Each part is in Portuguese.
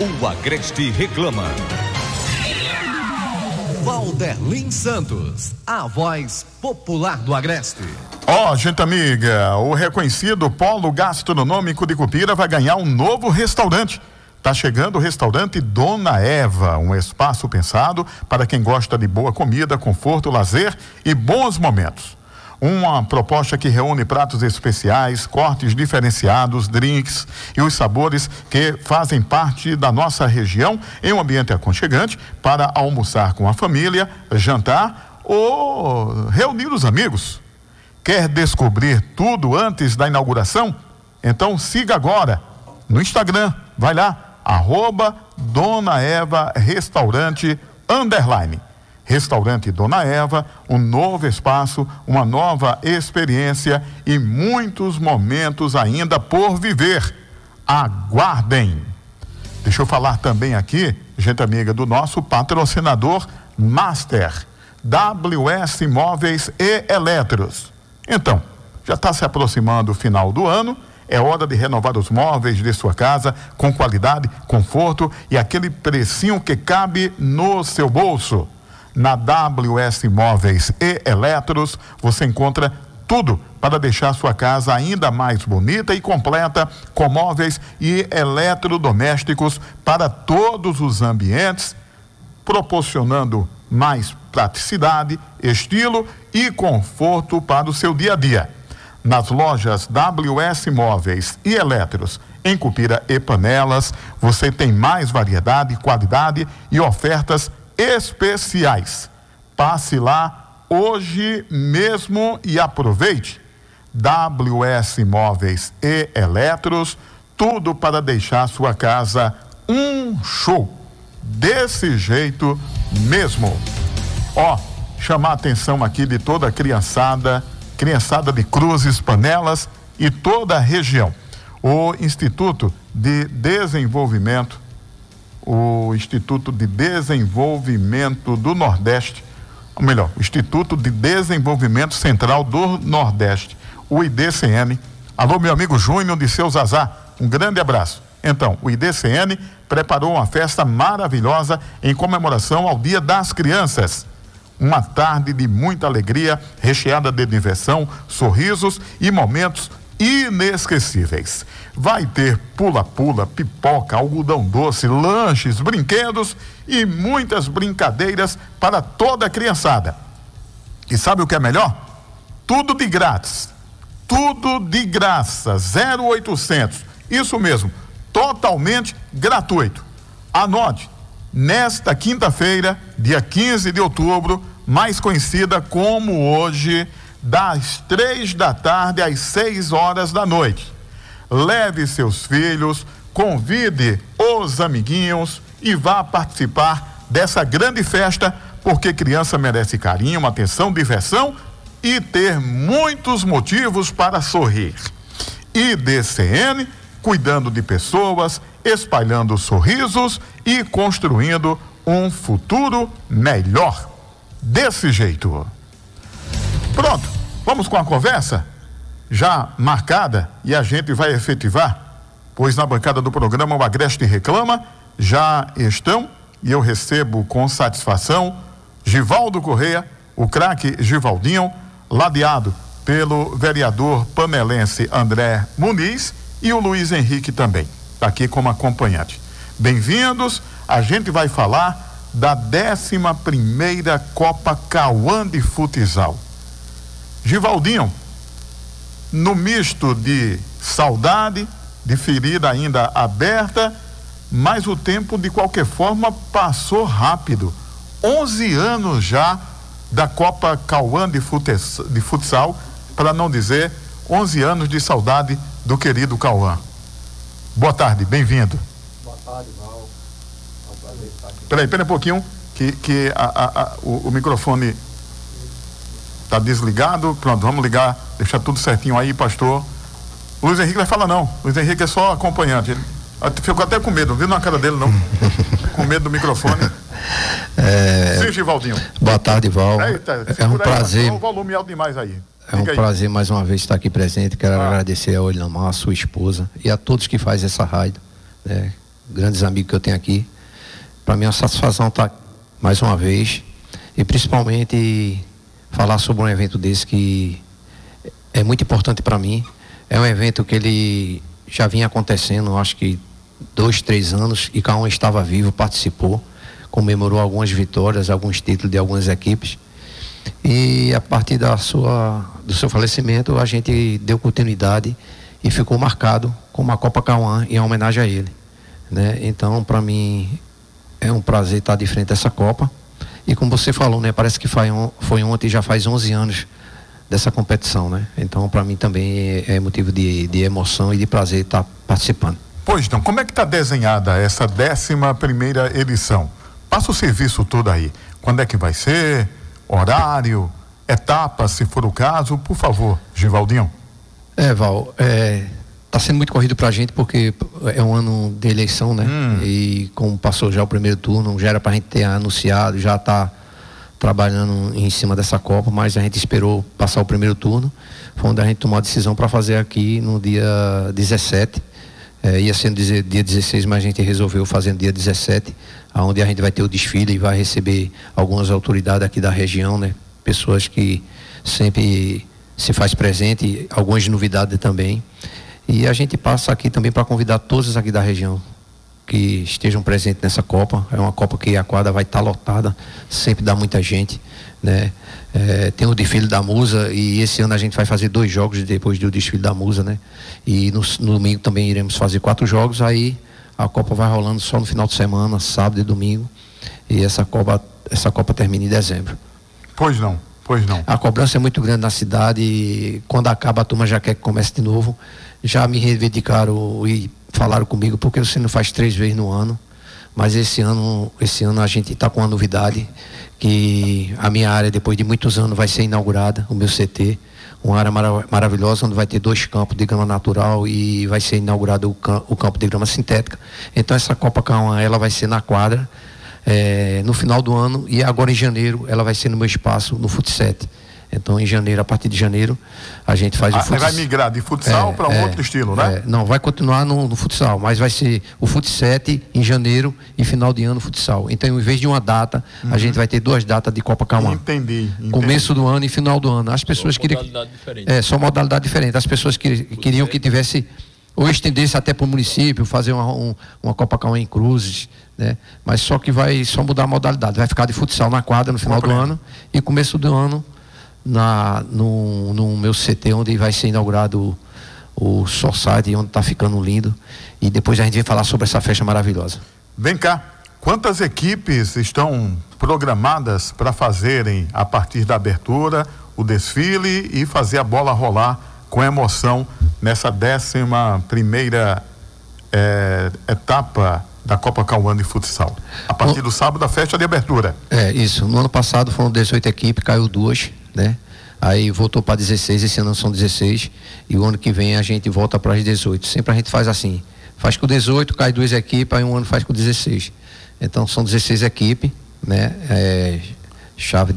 O Agreste reclama. Valderlin Santos, a voz popular do Agreste. Gente amiga, o reconhecido Polo Gastronômico de Cupira vai ganhar um novo restaurante. Tá chegando o restaurante Dona Eva, um espaço pensado para quem gosta de boa comida, conforto, lazer e bons momentos. Uma proposta que reúne pratos especiais, cortes diferenciados, drinks e os sabores que fazem parte da nossa região em um ambiente aconchegante para almoçar com a família, jantar ou reunir os amigos. Quer descobrir tudo antes da inauguração? Então siga agora no Instagram, vai lá, @Dona Eva Restaurante _ Restaurante Dona Eva, um novo espaço, uma nova experiência e muitos momentos ainda por viver. Aguardem! Deixa eu falar também aqui, gente amiga, do nosso patrocinador Master, WS Móveis e Eletros. Então, já está se aproximando o final do ano, é hora de renovar os móveis de sua casa com qualidade, conforto e aquele precinho que cabe no seu bolso. Na WS Móveis e Eletros, você encontra tudo para deixar sua casa ainda mais bonita e completa, com móveis e eletrodomésticos para todos os ambientes, proporcionando mais praticidade, estilo e conforto para o seu dia a dia. Nas lojas WS Móveis e Eletros, em Cupira e Panelas, você tem mais variedade, qualidade e ofertas especiais. Passe lá hoje mesmo e aproveite. WS Móveis e Eletros, tudo para deixar sua casa um show. Desse jeito mesmo. Chamar a atenção aqui de toda a criançada de Cruzes, Panelas e toda a região. O Instituto de Desenvolvimento do Nordeste, ou melhor, o Instituto de Desenvolvimento Central do Nordeste, o IDCN. Alô, meu amigo Júnior de Seu Zazá, um grande abraço. Então, o IDCN preparou uma festa maravilhosa em comemoração ao Dia das Crianças. Uma tarde de muita alegria, recheada de diversão, sorrisos e momentos inesquecíveis. Vai ter pula-pula, pipoca, algodão doce, lanches, brinquedos e muitas brincadeiras para toda a criançada. E sabe o que é melhor? Tudo de grátis. Tudo de graça, 0800. Isso mesmo, totalmente gratuito. Anote, nesta quinta-feira, dia 15 de outubro, mais conhecida como hoje, das 3 da tarde às 6 horas da noite. Leve seus filhos, convide os amiguinhos e vá participar dessa grande festa, porque criança merece carinho, atenção, diversão e ter muitos motivos para sorrir. IDCN, cuidando de pessoas, espalhando sorrisos e construindo um futuro melhor. Desse jeito. Pronto, vamos com a conversa já marcada e a gente vai efetivar, pois na bancada do programa o Agreste Reclama já estão, e eu recebo com satisfação, Givaldo Correia, o craque Givaldinho, ladeado pelo vereador panelense André Muniz e o Luiz Henrique também, tá aqui como acompanhante. Bem-vindos, a gente vai falar da 11ª Copa Cauã de Futsal. Givaldinho, no misto de saudade, de ferida ainda aberta, mas o tempo de qualquer forma passou rápido. 11 anos já da Copa Cauã de Futsal, para não dizer 11 anos de saudade do querido Cauã. Boa tarde, bem-vindo. Boa tarde, Val. É um prazer estar aqui. Peraí um pouquinho, que o microfone está desligado. Pronto, vamos ligar, deixar tudo certinho aí, pastor. O Luiz Henrique vai falar não. Luiz Henrique é só acompanhante. Ele ficou até com medo, viu na cara dele não? Com medo do microfone. Sim, Givaldinho. Boa tarde, Val. É um prazer. O volume alto demais aí. É um prazer mais uma vez estar aqui presente. Quero agradecer a Olhamar, a sua esposa e a todos que fazem essa rádio, né? grandes amigos que eu tenho aqui. Para mim é uma satisfação estar mais uma vez e principalmente falar sobre um evento desse que é muito importante para mim. É um evento que ele já vinha acontecendo, acho que 2, 3 anos, e Cauã estava vivo, participou, comemorou algumas vitórias, alguns títulos de algumas equipes. E a partir do seu falecimento, a gente deu continuidade e ficou marcado como a Copa Cauã em homenagem a ele, né? Então, para mim, é um prazer estar de frente a essa Copa. E como você falou, né? Parece que foi ontem, já faz 11 anos dessa competição, né? Então, para mim também é motivo de emoção e de prazer estar participando. Pois não, como é que está desenhada essa 11ª edição? Passa o serviço todo aí. Quando é que vai ser? Horário? Etapas, se for o caso? Por favor, Givaldinho. Val, tá sendo muito corrido pra gente porque é um ano de eleição, né? E como passou já o primeiro turno, já era pra gente ter anunciado, já tá trabalhando em cima dessa Copa, mas a gente esperou passar o primeiro turno. Foi onde a gente tomou a decisão para fazer aqui no dia 17. Ia ser no dia 16, mas a gente resolveu fazer no dia 17, onde a gente vai ter o desfile e vai receber algumas autoridades aqui da região, né? Pessoas que sempre se faz presente, algumas novidades também. E a gente passa aqui também para convidar todos aqui da região que estejam presentes nessa Copa. É uma Copa que a quadra vai estar lotada, sempre dá muita gente, né? Tem o desfile da Musa e esse ano a gente vai fazer 2 jogos depois do desfile da Musa, né? E no domingo também iremos fazer 4 jogos, aí a Copa vai rolando só no final de semana, sábado e domingo, e essa Copa termina em dezembro. Pois não. A cobrança é muito grande na cidade e quando acaba a turma já quer que comece de novo. Já me reivindicaram e falaram comigo, porque você não faz 3 vezes no ano, mas esse ano a gente está com uma novidade, que a minha área, depois de muitos anos, vai ser inaugurada, o meu CT, uma área maravilhosa, onde vai ter 2 campos de grama natural e vai ser inaugurado o campo de grama sintética. Então essa Copa Cauã, ela vai ser na quadra, no final do ano, e agora em janeiro ela vai ser no meu espaço, no Fut7. Então, em janeiro, a partir de janeiro, a gente faz o futsal. Vai migrar de futsal para um outro estilo, né? Não, vai continuar no futsal, mas vai ser o Fut7 em janeiro e final de ano futsal. Então, em vez de uma data, a gente vai ter 2 datas de Copa Cauã. Entendi. Começo do ano e final do ano. As pessoas queriam. Só modalidade diferente. As pessoas queriam que tivesse, ou estendesse até para o município, fazer uma Copa Cauã em Cruzes, né? Mas só que vai só mudar a modalidade. Vai ficar de futsal na quadra no final do ano e começo do ano no meu CT, onde vai ser inaugurado o Society, onde está ficando lindo, e depois a gente vem falar sobre essa festa maravilhosa. Vem cá, quantas equipes estão programadas para fazerem, a partir da abertura, o desfile e fazer a bola rolar com emoção nessa 11ª etapa da Copa Cauã de futsal? A partir do sábado, a festa de abertura. Isso. No ano passado foram 18 equipes, caiu 2, né? Aí voltou para 16, esse ano são 16, e o ano que vem a gente volta para as 18. Sempre a gente faz assim, faz com 18, cai 2 equipes, aí um ano faz com 16. Então são 16 equipes, né? Chave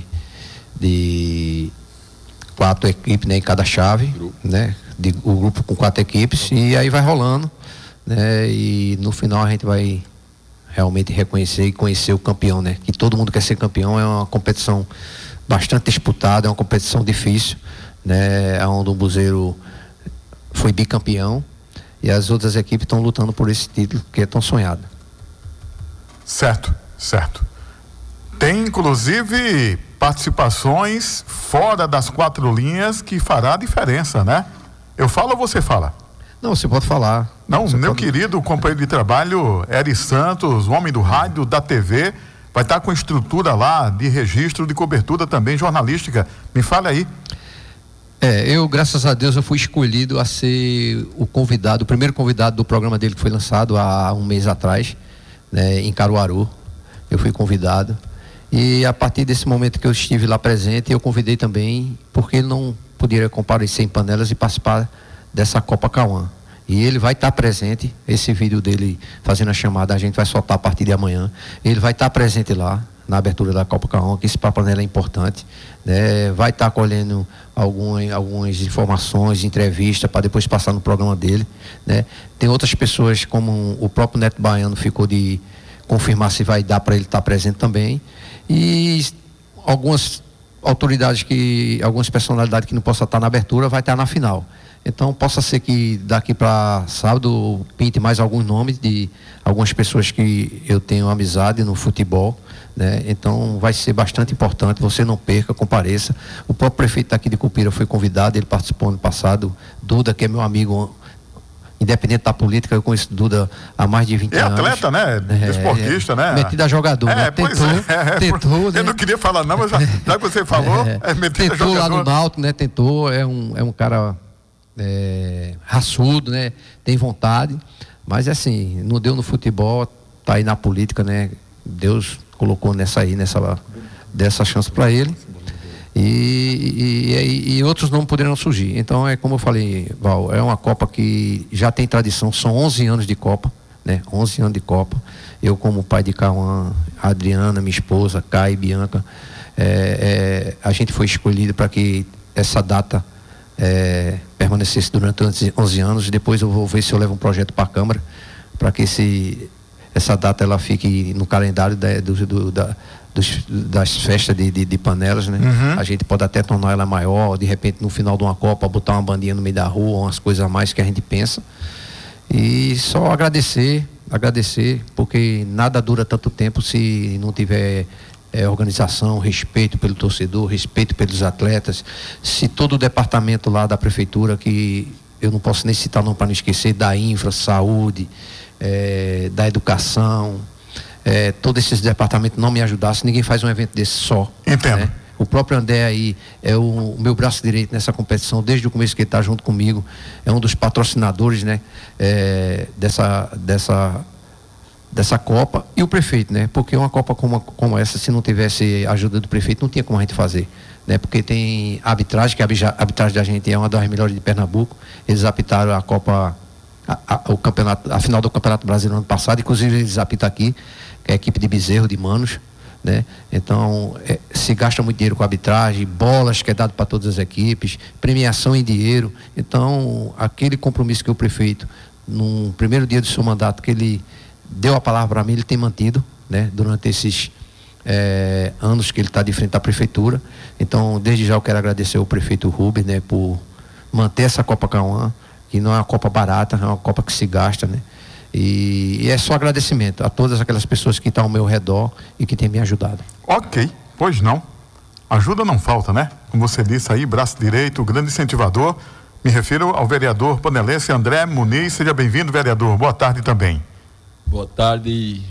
de 4 equipes, né? Em cada chave, né? O grupo com 4 equipes, e aí vai rolando, né? E no final a gente vai realmente reconhecer e conhecer o campeão, né? Que todo mundo quer ser campeão, é uma competição bastante disputada, é uma competição difícil, né? Onde o Buzeiro foi bicampeão e as outras equipes estão lutando por esse título que é tão sonhado. Certo. Tem inclusive participações fora das 4 linhas que fará a diferença, né? Eu falo ou você fala? Não, você pode falar. Não, meu querido companheiro de trabalho, Eri Santos, o homem do rádio, da TV, vai estar com estrutura lá de registro, de cobertura também jornalística. Me fale aí. Eu, graças a Deus, eu fui escolhido a ser o primeiro convidado do programa dele, que foi lançado há um mês atrás, né, em Caruaru. Eu fui convidado. E a partir desse momento que eu estive lá presente, eu convidei também, porque ele não poderia comparecer em Panelas e participar dessa Copa Cauã. E ele vai estar presente, esse vídeo dele fazendo a chamada, a gente vai soltar a partir de amanhã. Ele vai estar presente lá, na abertura da Copa Cauã, que esse Papo Panela é importante, né? Vai estar colhendo algumas informações, entrevistas, para depois passar no programa dele, né? Tem outras pessoas, como o próprio Neto Baiano ficou de confirmar se vai dar para ele estar presente também, e algumas autoridades, algumas personalidades que não possam estar na abertura, vai estar na final. Então, possa ser que daqui para sábado pinte mais alguns nomes de algumas pessoas que eu tenho amizade no futebol, né? Então, vai ser bastante importante. Você não perca, compareça. O próprio prefeito daqui de Cupira foi convidado, ele participou ano passado. Duda, que é meu amigo, independente da política, eu conheço Duda há mais de 20 anos. É atleta, né? Desportista, né? Metido a jogador, né? Tentou, né? Eu não queria falar não, mas já que você falou, metido a jogador. Tentou lá no Náutico, né? Tentou, é um cara raçudo, né? Tem vontade, mas assim, não deu no futebol, tá aí na política, né? Deus colocou dessa chance para ele, e outros não poderão surgir. Então, é como eu falei, Val, é uma Copa que já tem tradição, são 11 anos de Copa, né? 11 anos de Copa. Eu, como pai de Cauã, Adriana, minha esposa, Caio e Bianca, a gente foi escolhido para que essa data permanecesse durante 11 anos. Depois eu vou ver se eu levo um projeto para a Câmara, para que essa data ela fique no calendário das festas de panelas, né? Uhum. A gente pode até tornar ela maior, de repente no final de uma Copa botar uma bandinha no meio da rua, umas coisas a mais que a gente pensa. E só agradecer, porque nada dura tanto tempo se não tiver organização, respeito pelo torcedor, respeito pelos atletas. Se todo o departamento lá da prefeitura, que eu não posso nem citar não para não esquecer, da infra, saúde, da educação, todos esses departamentos não me ajudassem, ninguém faz um evento desse só. Entendo. Né? O próprio André aí é o meu braço direito nessa competição, desde o começo que ele está junto comigo, é um dos patrocinadores, né? Dessa Copa, e o prefeito, né? Porque uma Copa como essa, se não tivesse a ajuda do prefeito, não tinha como a gente fazer, né? Porque tem a arbitragem, que a arbitragem da gente é uma das melhores de Pernambuco. Eles apitaram a Copa, a final do Campeonato Brasileiro ano passado, inclusive eles apitam aqui, que é a equipe de Bezerro, de Manos, né? Então, se gasta muito dinheiro com a arbitragem, bolas que é dado para todas as equipes, premiação em dinheiro. Então, aquele compromisso que o prefeito, no primeiro dia do seu mandato, que ele deu a palavra para mim, ele tem mantido, né? Durante esses anos que ele está de frente à prefeitura. Então, desde já eu quero agradecer ao prefeito Rubens, né? Por manter essa Copa Cauã, que não é uma Copa barata, é uma Copa que se gasta, né? E é só agradecimento a todas aquelas pessoas que estão ao meu redor e que têm me ajudado. Ok, pois não. Ajuda não falta, né? Como você disse aí, braço direito, grande incentivador. Me refiro ao vereador panelense André Muniz. Seja bem-vindo, vereador. Boa tarde também. Boa tarde,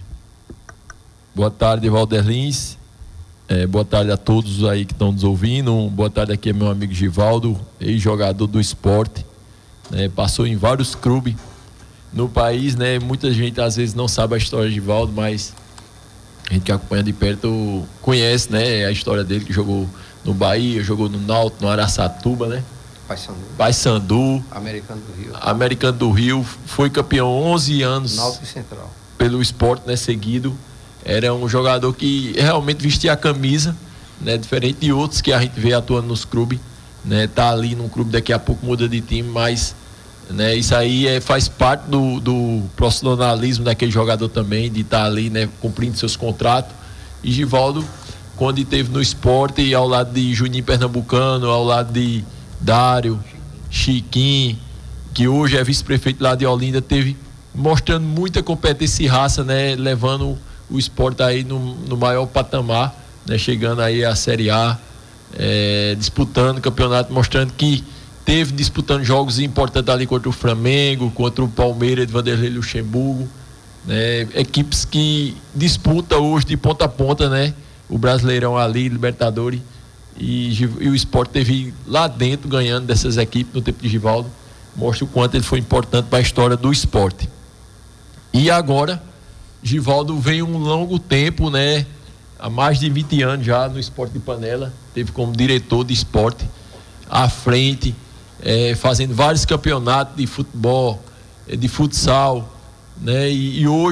Valder Lins. Boa tarde a todos aí que estão nos ouvindo. Boa tarde aqui é meu amigo Givaldo, ex-jogador do esporte, né? Passou em vários clubes no país, né? Muita gente às vezes não sabe a história de Givaldo, mas a gente que acompanha de perto conhece, né? A história dele, que jogou no Bahia, jogou no Náutico, no Araçatuba, né? Paysandu, Americano do Rio, foi campeão 11 anos Náutico Central pelo esporte, né, seguido. Era um jogador que realmente vestia a camisa, né, diferente de outros que a gente vê atuando nos clubes, né? Tá ali num clube, daqui a pouco muda de time, mas, né, isso aí faz parte do profissionalismo daquele jogador também, de estar ali, né, cumprindo seus contratos. E Givaldo, quando esteve no esporte, ao lado de Juninho Pernambucano, ao lado de Dário, Chiquinho, que hoje é vice-prefeito lá de Olinda, teve mostrando muita competência e raça, né? Levando o esporte aí no maior patamar, né? Chegando aí à Série A, disputando o campeonato, mostrando que teve disputando jogos importantes ali contra o Flamengo, contra o Palmeiras de Vanderlei Luxemburgo, né? Equipes que disputam hoje de ponta a ponta, né? O Brasileirão ali, Libertadores. E o esporte teve lá dentro ganhando dessas equipes no tempo de Givaldo. Mostra o quanto ele foi importante para a história do esporte. E agora Givaldo vem um longo tempo, né? Há mais de 20 anos já no esporte de Panela. Teve como diretor de esporte à frente, fazendo vários campeonatos de futebol, de futsal, né? E hoje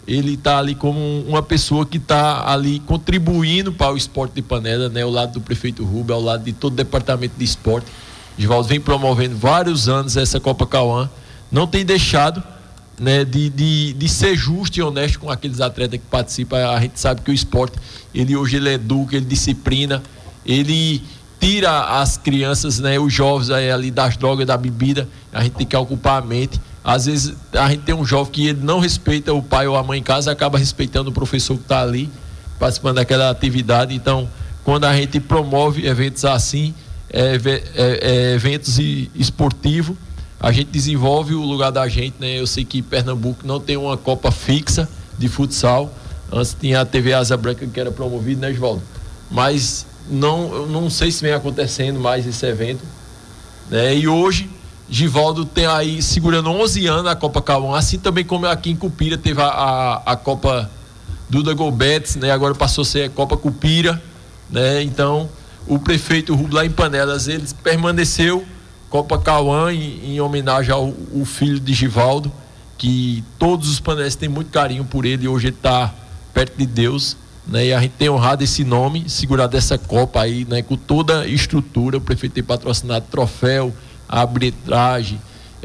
ele está ali como uma pessoa que está ali contribuindo para o esporte de Panela, né? Ao lado do prefeito Rubem, ao lado de todo o departamento de esporte. Givaldo vem promovendo vários anos essa Copa Cauã, não tem deixado, né, de ser justo e honesto com aqueles atletas que participam. A gente sabe que o esporte, hoje ele educa, ele disciplina, ele tira as crianças, né, os jovens ali das drogas, da bebida. A gente tem que ocupar a mente. Às vezes a gente tem um jovem que ele não respeita o pai ou a mãe em casa, acaba respeitando o professor que está ali participando daquela atividade. Então, quando a gente promove eventos assim, eventos esportivos, a gente desenvolve o lugar da gente, né? Eu sei que Pernambuco não tem uma Copa fixa de futsal. Antes tinha a TV Asa Branca que era promovida, né, Givaldo? Mas eu não sei se vem acontecendo mais esse evento, né? E hoje Givaldo tem aí segurando 11 anos a Copa Cauã, assim também como aqui em Cupira teve a Copa Duda Golbetes, né? Agora passou a ser a Copa Cupira, né? Então o prefeito Rubem lá em Panelas, ele permaneceu Copa Cauã em homenagem ao filho de Givaldo, que todos os panelenses têm muito carinho por ele, e hoje ele está perto de Deus, né? E a gente tem honrado esse nome, segurado essa Copa aí, né? Com toda a estrutura. O prefeito tem patrocinado troféu, arbitragem,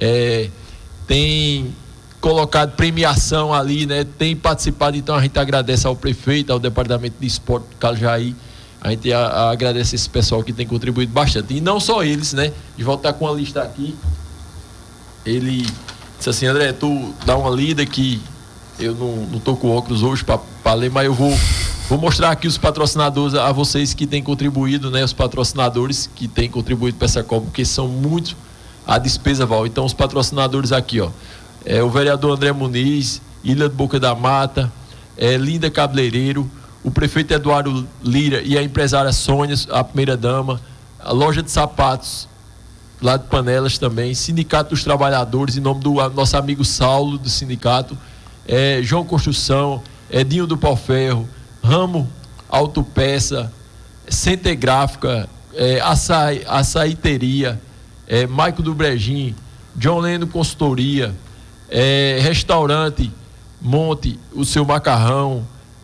tem colocado premiação ali, né? Tem participado. Então a gente agradece ao prefeito, ao departamento de esporte do Calijaí. A gente agradece esse pessoal que tem contribuído bastante. E não só eles, né? De voltar com a lista aqui. Ele disse assim: André, tu dá uma lida que eu não tô com óculos hoje para ler, mas eu vou mostrar aqui os patrocinadores a vocês que têm contribuído, né? Os patrocinadores que têm contribuído para essa Copa, porque são muitos a despesa, Val. Então os patrocinadores aqui, ó. O vereador André Muniz, Ilha de Boca da Mata, Linda Cabeleireiro, o prefeito Eduardo Lira e a empresária Sônia, a primeira dama, a loja de sapatos lá de Panelas também, Sindicato dos Trabalhadores, em nome do nosso amigo Saulo do sindicato, João Construção, Edinho do Pau Ferro, Ramo Autopeça, Center Gráfica, Açaiteria, Maico do Brejim, John Leno Consultoria, Restaurante Monte, o seu macarrão,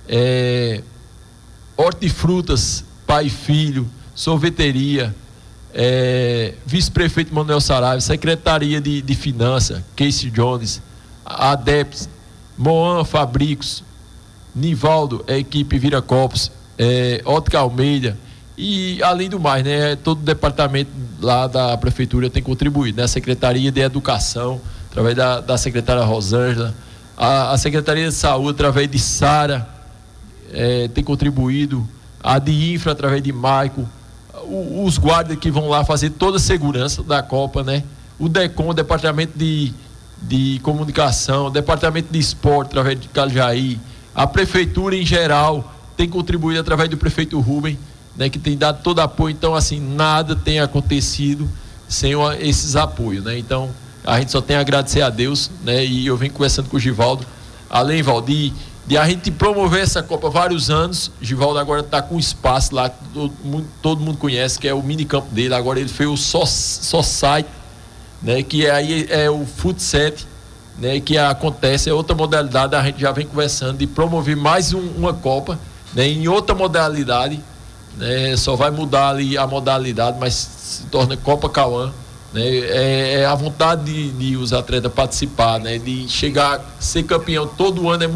Hortifrutas Pai e Filho, Sorveteria, Vice-Prefeito Manuel Saraiva, Secretaria de Finanças, Casey Jones, ADEPS, Moan Fabricos, Nivaldo, a equipe Viracopos, Ótica Almeida, e além do mais, né, todo o departamento lá da prefeitura tem contribuído, né? A Secretaria de Educação, através da secretária Rosângela, a Secretaria de Saúde, através de Sara, tem contribuído, a de Infra, através de Maico, os guardas que vão lá fazer toda a segurança da Copa, né? O DECOM, Departamento de Comunicação, Departamento de Esporte, através de Calijaí, a Prefeitura em geral tem contribuído através do prefeito Rubem, né? Que tem dado todo apoio. Então, assim, nada tem acontecido sem esses apoios, né? Então, a gente só tem a agradecer a Deus, né? E eu venho conversando com o Givaldo, além, Valdir, de a gente promover essa Copa há vários anos. Givaldo agora está com um espaço lá que todo mundo conhece, que é o minicampo dele. Agora ele fez o Society, né? Que aí é o Futset, né? Que acontece, é outra modalidade. A gente já vem conversando de promover mais uma Copa, né? Em outra modalidade, né? Só vai mudar ali a modalidade, mas se torna Copa Cauã, né? A vontade de os atletas participar, né? De chegar, ser campeão todo ano, é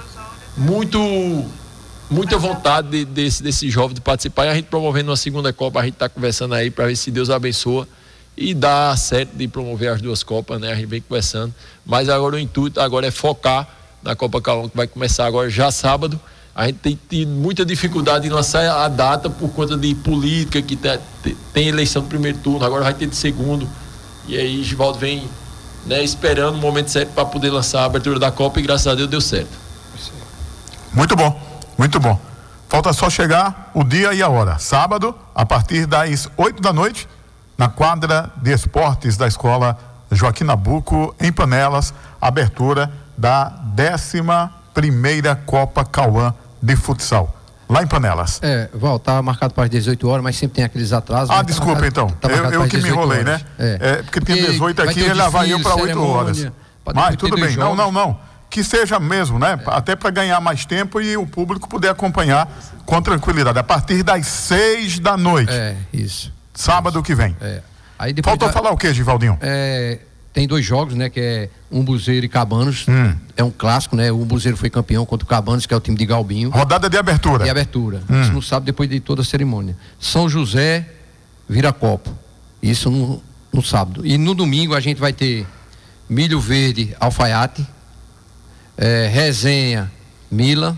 muita vontade desse jovem de participar. E a gente promovendo uma segunda Copa, a gente está conversando aí para ver se Deus abençoa e dá certo de promover as duas Copas, né? A gente vem conversando, mas agora o intuito agora é focar na Copa Cauã, que vai começar agora já sábado. A gente tem tido muita dificuldade em lançar a data por conta de política, que tem eleição do primeiro turno, agora vai ter de segundo, e aí Givaldo vem, né, esperando o momento certo para poder lançar a abertura da Copa, e graças a Deus deu certo. Muito bom, muito bom. Falta só chegar o dia e a hora. Sábado, a partir das 8 da noite, na quadra de esportes da Escola Joaquim Nabuco, em Panelas, abertura da 11ª Copa Cauã de futsal, lá em Panelas. Val, tá marcado para as 18 horas, mas sempre tem aqueles atrasos. Desculpa, marcado, então. Eu que me enrolei, horas, né? Porque tem 18 aqui, ele vai eu para 8 horas. Mas tudo bem, não. que seja mesmo, né? Até para ganhar mais tempo e o público poder acompanhar com tranquilidade. A partir das 6 da noite. Isso. Sábado que vem. Aí depois Faltou falar o que, Givaldinho? Tem 2 jogos, né? Que é Umbuzeiro e Cabanos. É um clássico, né? O Umbuzeiro foi campeão contra o Cabanos, que é o time de Galbinho. Rodada de abertura. Isso no sábado, depois de toda a cerimônia. São José, Viracopo. Isso no sábado. E no domingo a gente vai ter Milho Verde, Alfaiate, Resenha, Mila,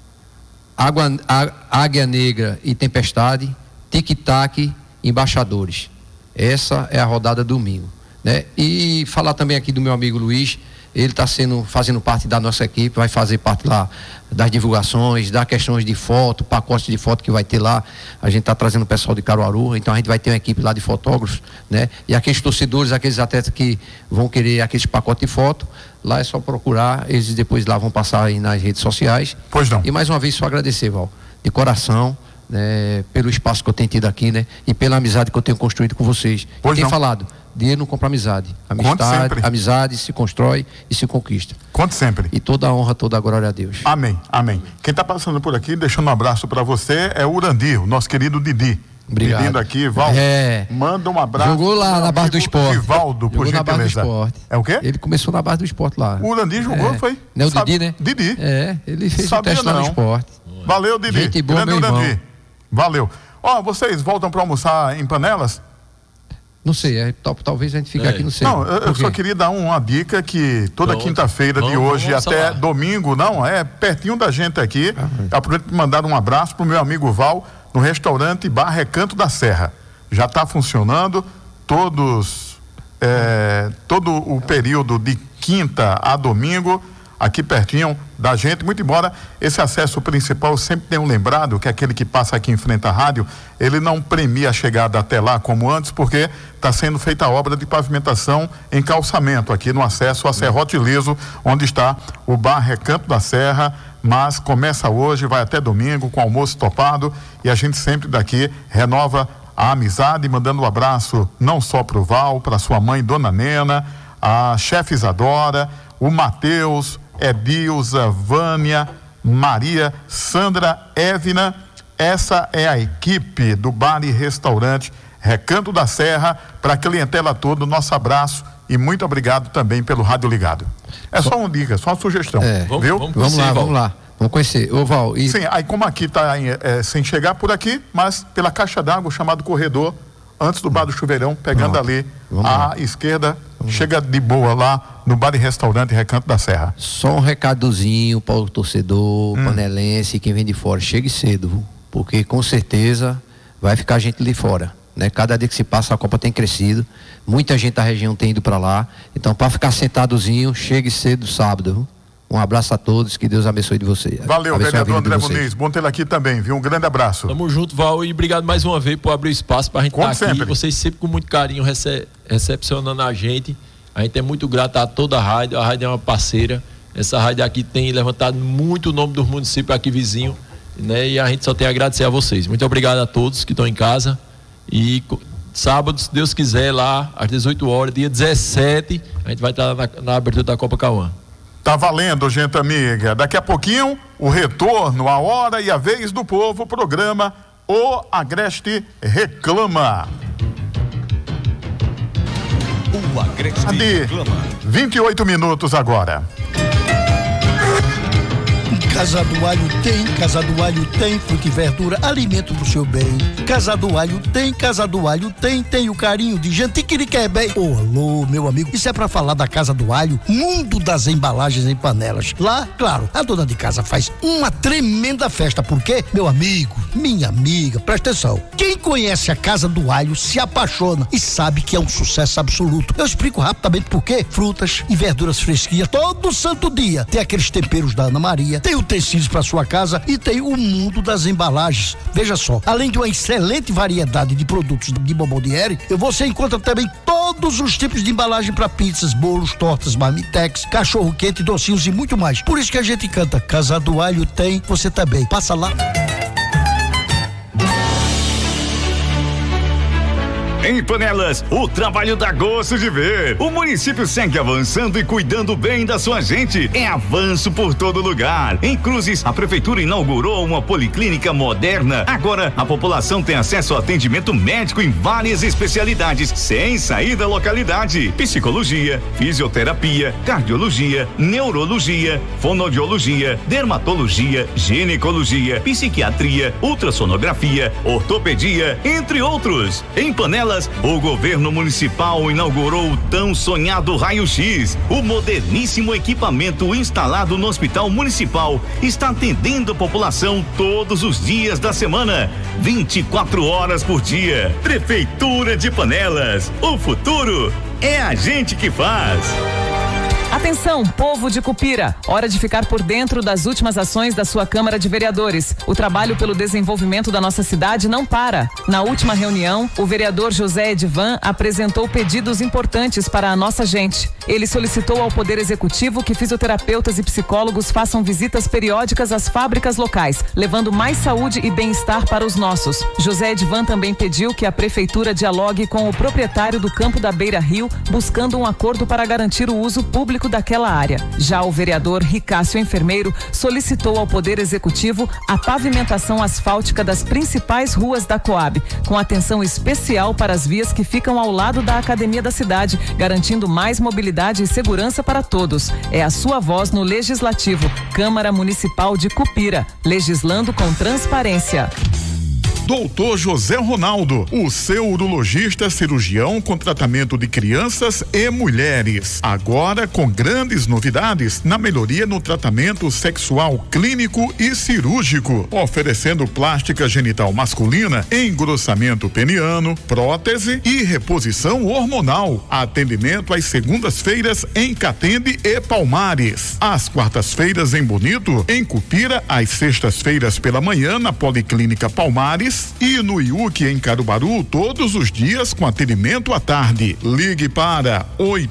Águia Negra e Tempestade, Tic-Tac, Embaixadores. Essa é a rodada domingo, né? E falar também aqui do meu amigo Luiz. Ele está fazendo parte da nossa equipe, vai fazer parte lá das divulgações, das questões de foto, pacotes de foto que vai ter lá. A gente está trazendo o pessoal de Caruaru, então a gente vai ter uma equipe lá de fotógrafos, né? E aqueles torcedores, aqueles atletas que vão querer aqueles pacotes de foto, lá é só procurar, eles depois lá vão passar aí nas redes sociais. Pois não. E mais uma vez só agradecer, Val, de coração, né, pelo espaço que eu tenho tido aqui, né? E pela amizade que eu tenho construído com vocês. Pois não. Falado. Dinheiro não compra amizade. Amizade se constrói e se conquista. Conte sempre. E toda a honra, toda a glória a Deus. Amém, amém. Quem está passando por aqui, deixando um abraço para você, é o Urandi, o nosso querido Didi. Obrigado. Pedindo aqui, Val, manda um abraço. Jogou lá na base do esporte. Rivaldo, por gentileza. Na base do esporte. É o quê? Ele começou na base do esporte lá. O Urandi jogou, foi? Não é o Didi, né? Didi. Ele fez o teste lá no esporte. Valeu, Didi. Gente boa, grande meu Urandi. irmão. Valeu. Vocês voltam para almoçar em Panelas? Não sei, talvez a gente fique aqui, não sei. Não, eu só queria dar uma dica que toda quinta-feira de hoje até domingo, pertinho da gente aqui, aproveito para mandar um abraço pro meu amigo Val, no restaurante Bar Recanto da Serra. Já está funcionando todo o período de quinta a domingo, aqui pertinho da gente, muito embora esse acesso principal, eu sempre tenho lembrado que aquele que passa aqui em frente à rádio, ele não premia a chegada até lá como antes, porque está sendo feita a obra de pavimentação em calçamento aqui no acesso a Serrote Liso, onde está o Bar Recanto da Serra, mas começa hoje, vai até domingo com almoço topado, e a gente sempre daqui renova a amizade, mandando um abraço não só para o Val, para sua mãe Dona Nena, a chefe Isadora, o Matheus, Edilza, Vânia, Maria, Sandra, Évina. Essa é a equipe do Bar e Restaurante Recanto da Serra. Para a clientela toda, nosso abraço e muito obrigado também pelo rádio ligado. Só uma dica, só uma sugestão, viu? Vamos lá. Vamos conhecer. Ô, Val, Sim, aí como aqui está sem chegar por aqui, mas pela caixa d'água, chamado corredor, antes do Bar do Chuveirão, pegando ali à esquerda, chega de boa lá no Bar e Restaurante Recanto da Serra. Só um recadozinho para o torcedor panelense e quem vem de fora, chegue cedo, porque com certeza vai ficar gente ali fora, né? Cada dia que se passa a Copa tem crescido, muita gente da região tem ido para lá, então para ficar sentadozinho, chegue cedo sábado. Um abraço a todos, que Deus abençoe de vocês. Valeu, vereador André Muniz, bom ter aqui também, viu? Um grande abraço. Tamo junto, Val, e obrigado mais uma vez por abrir espaço pra gente estar aqui. Sempre. Vocês sempre com muito carinho recepcionando a gente é muito grato a toda a rádio é uma parceira, essa rádio aqui tem levantado muito o nome do município aqui vizinho, né? E a gente só tem a agradecer a vocês. Muito obrigado a todos que estão em casa, e sábado, se Deus quiser, lá às 18 horas, dia 17, a gente vai estar na abertura da Copa Cauã. Tá valendo, gente amiga. Daqui a pouquinho, o retorno, a hora e a vez do povo, programa O Agreste Reclama. O Agreste Reclama. 28 minutos agora. Casa do Alho tem fruta e verdura, alimento do seu bem. Casa do Alho tem o carinho de gente que lhe quer bem. Alô, meu amigo, isso é pra falar da Casa do Alho, mundo das embalagens em panelas. Lá, claro, a dona de casa faz uma tremenda festa, porque, meu amigo, minha amiga, presta atenção. Quem conhece a Casa do Alho se apaixona e sabe que é um sucesso absoluto. Eu explico rapidamente por quê. Frutas e verduras fresquinhas todo santo dia. Tem aqueles temperos da Ana Maria, tem utensílios para sua casa e tem o mundo das embalagens. Veja só, além de uma excelente variedade de produtos de Bomboniere, você encontra também todos os tipos de embalagem para pizzas, bolos, tortas, marmitex, cachorro quente, docinhos e muito mais. Por isso que a gente canta Casa do Alho tem, você também. Passa lá. Em Panelas, o trabalho dá gosto de ver. O município segue avançando e cuidando bem da sua gente. É avanço por todo lugar. Em Cruzes, a prefeitura inaugurou uma policlínica moderna. Agora, a população tem acesso ao atendimento médico em várias especialidades, sem sair da localidade. Psicologia, fisioterapia, cardiologia, neurologia, fonoaudiologia, dermatologia, ginecologia, psiquiatria, ultrassonografia, ortopedia, entre outros. Em Panelas, o governo municipal inaugurou o tão sonhado raio-x. O moderníssimo equipamento instalado no Hospital Municipal está atendendo a população todos os dias da semana, 24 horas por dia. Prefeitura de Panelas, o futuro é a gente que faz. Atenção, povo de Cupira, hora de ficar por dentro das últimas ações da sua Câmara de Vereadores. O trabalho pelo desenvolvimento da nossa cidade não para. Na última reunião, o vereador José Edvan apresentou pedidos importantes para a nossa gente. Ele solicitou ao Poder Executivo que fisioterapeutas e psicólogos façam visitas periódicas às fábricas locais, levando mais saúde e bem-estar para os nossos. José Edvan também pediu que a Prefeitura dialogue com o proprietário do campo da Beira Rio, buscando um acordo para garantir o uso público daquela área. Já o vereador Ricácio Enfermeiro solicitou ao Poder Executivo a pavimentação asfáltica das principais ruas da Coab, com atenção especial para as vias que ficam ao lado da academia da cidade, garantindo mais mobilidade e segurança para todos. É a sua voz no Legislativo. Câmara Municipal de Cupira, legislando com transparência. Doutor José Ronaldo, o seu urologista cirurgião com tratamento de crianças e mulheres. Agora com grandes novidades na melhoria no tratamento sexual clínico e cirúrgico, oferecendo plástica genital masculina, engrossamento peniano, prótese e reposição hormonal. Atendimento às segundas-feiras em Catende e Palmares. Às quartas-feiras em Bonito, em Cupira, às sextas-feiras pela manhã na Policlínica Palmares e no IUC em Caruaru todos os dias com atendimento à tarde. Ligue para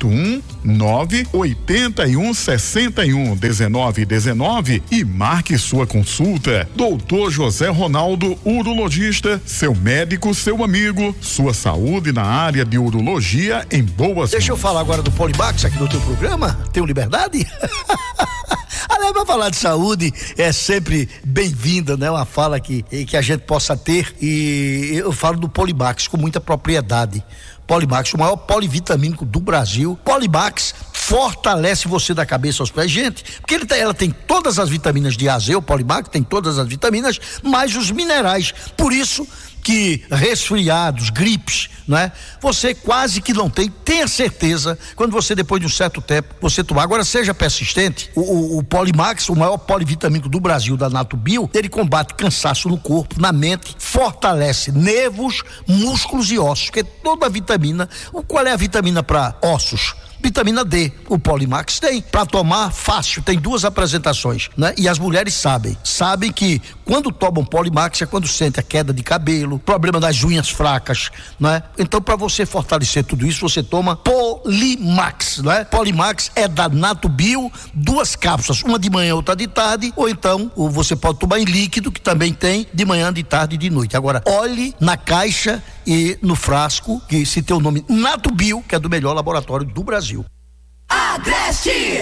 819-8161-1919 e marque sua consulta. Doutor José Ronaldo, urologista, seu médico, seu amigo, sua saúde na área de urologia em boas Deixa eu falar agora do Polimax aqui no teu programa. Tenho liberdade? Aliás, pra falar de saúde é sempre bem-vinda, né? Uma fala que a gente possa ter, e eu falo do Polimax com muita propriedade. Polimax, o maior polivitamínico do Brasil. Polimax fortalece você da cabeça aos pés, gente, porque ela tem todas as vitaminas de A a Z, o Polimax tem todas as vitaminas, mais os minerais. Por isso que resfriados, gripes, né? Você quase que não tem. Tenha certeza, quando você, depois de um certo tempo, você tomar. Agora, seja persistente. O Polimax, o maior polivitamínico do Brasil, da Natubio, ele combate cansaço no corpo, na mente, fortalece nervos, músculos e ossos, porque toda vitamina, qual é a vitamina para ossos? Vitamina D, o Polimax tem. Para tomar, fácil, tem 2 apresentações, né? E as mulheres sabem que quando tomam Polimax é quando sente a queda de cabelo, problema das unhas fracas, né? Então, para você fortalecer tudo isso, você toma Polimax, né? Polimax é da Natubio, 2 cápsulas, uma de manhã, outra de tarde, ou então você pode tomar em líquido, que também tem de manhã, de tarde e de noite. Agora, olhe na caixa e no frasco, que se tem o nome Natubio, que é do melhor laboratório do Brasil. Agreste!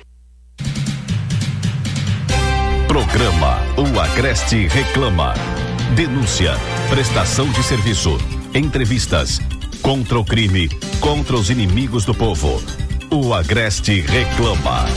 Programa O Agreste Reclama. Denúncia, prestação de serviço, entrevistas, contra o crime, contra os inimigos do povo. O Agreste Reclama.